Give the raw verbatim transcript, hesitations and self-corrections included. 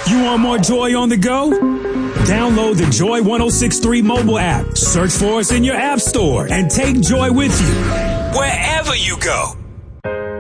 You want more Joy on the go? Download the Joy ten sixty-three mobile app. Search for us in your app store and take Joy with you wherever you go.